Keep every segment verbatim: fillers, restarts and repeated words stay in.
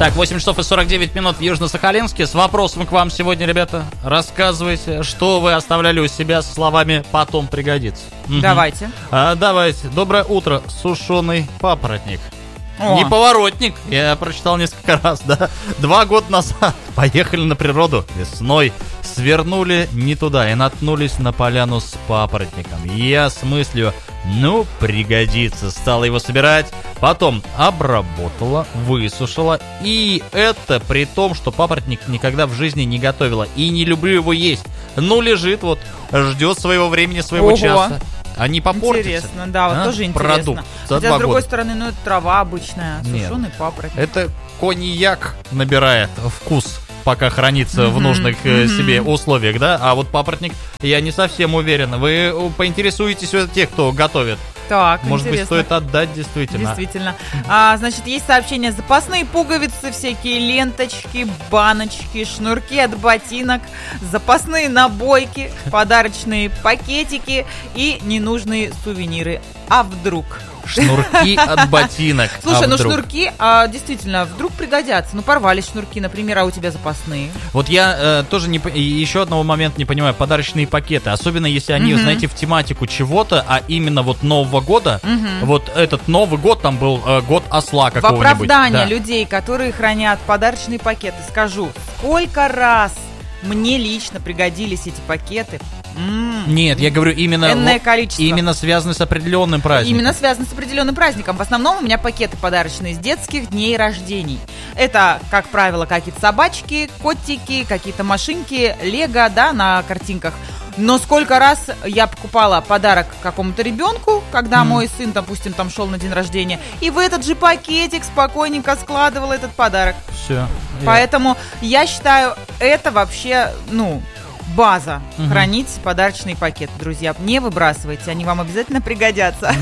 Так, восемь часов и сорок девять минут в Южно-Сахалинске. С вопросом к вам сегодня, ребята. Рассказывайте, что вы оставляли у себя с словами «потом пригодится». Давайте. Угу. А, давайте. Доброе утро, сушеный папоротник. О. Не поворотник, я прочитал несколько раз, да. Два года назад поехали на природу весной, свернули не туда и наткнулись на поляну с папоротником. Я с мыслью, ну, пригодится, стала его собирать, потом обработала, высушила, и это при том, что папоротник никогда в жизни не готовила и не люблю его есть. Ну, лежит вот, ждет своего времени, своего Ого. часа. Они попортятся. Интересно, да, вот а? тоже интересно. Продукт. За Хотя, два с другой года. стороны, ну, это трава обычная, Нет. сушеный папоротник. Это коньяк набирает вкус, пока хранится mm-hmm. в нужных mm-hmm. себе условиях, да? А вот папоротник, я не совсем уверен. Вы поинтересуетесь у тех, кто готовит. Так, Может интересно. быть, стоит отдать, действительно. Действительно. А, значит, есть сообщение: запасные пуговицы, всякие ленточки, баночки, шнурки от ботинок, запасные набойки, подарочные пакетики и ненужные сувениры. А вдруг? Шнурки от ботинок. Слушай, а ну вдруг? шнурки а, действительно вдруг пригодятся. Ну, порвались шнурки, например, а у тебя запасные. Вот я э, тоже не, по- и еще одного момента не понимаю. Подарочные пакеты. Особенно если они, Мгм. знаете, в тематику чего-то, а именно вот Нового года. Мгм. Вот этот Новый год, там был э, год осла В какого-нибудь. оправдание Да. людей, которые хранят подарочные пакеты, скажу, сколько раз мне лично пригодились эти пакеты. М. Нет, я говорю именно, Энное вот- количество. именно связаны с определенным праздником. Именно связано с определенным праздником. В основном у меня пакеты подарочные с детских дней рождений. Это, как правило, какие-то собачки, котики, какие-то машинки, лего, да, на картинках. Но сколько раз я покупала подарок какому-то ребенку, когда Мгм. мой сын, допустим, там шел на день рождения, и в этот же пакетик спокойненько складывала этот подарок. Все. Поэтому я считаю, это вообще, ну, база. Мгм. Хранить подарочные пакеты, друзья. Не выбрасывайте, они вам обязательно пригодятся.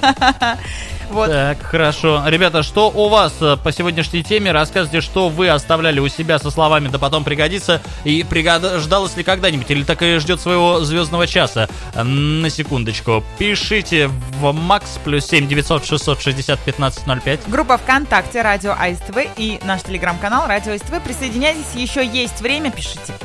Вот. Так, хорошо. Ребята, что у вас э, по сегодняшней теме? Рассказывайте, что вы оставляли у себя со словами «да потом пригодится». И пригождалось ли когда-нибудь? Или так и ждет своего звездного часа? На секундочку. Пишите в Макс плюс семь девятьсот шестьсот шестьдесят пятнадцать ноль пять. Группа ВКонтакте «Радио АСТВ» и наш телеграм-канал «Радио АСТВ». Присоединяйтесь, еще есть время, пишите.